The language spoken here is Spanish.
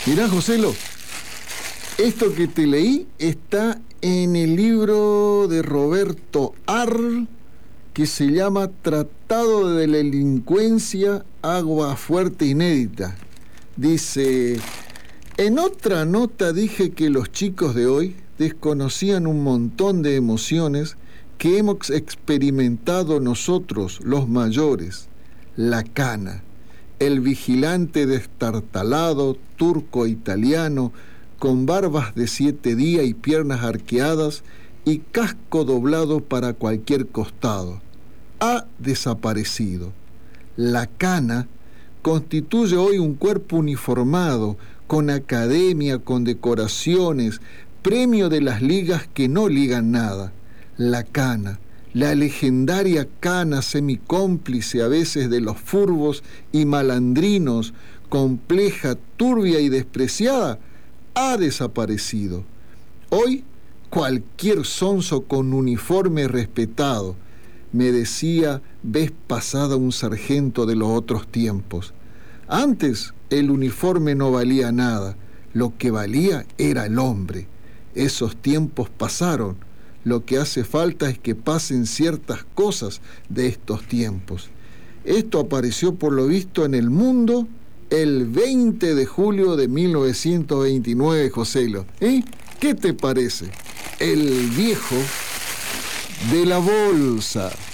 Mirá, Joselo, esto que te leí está en el libro de Roberto Arl, que se llama Tratado de Delincuencia, Agua Fuerte Inédita. Dice: en otra nota dije que los chicos de hoy desconocían un montón de emociones que hemos experimentado nosotros, los mayores. La cana, el vigilante destartalado, turco-italiano, con barbas de 7 días y piernas arqueadas y casco doblado para cualquier costado. Ha desaparecido. La cana constituye hoy un cuerpo uniformado, con academia, con decoraciones, premio de las ligas que no ligan nada. La cana, la legendaria cana semicómplice a veces de los furvos y malandrinos, compleja, turbia y despreciada, ha desaparecido. Hoy, cualquier sonso con uniforme respetado, me decía vez pasada un sargento de los otros tiempos. Antes el uniforme no valía nada, lo que valía era el hombre. Esos tiempos pasaron, lo que hace falta es que pasen ciertas cosas de estos tiempos. Esto apareció por lo visto en El Mundo el 20 de julio de 1929, Joselo. ¿Qué te parece? El viejo de la bolsa.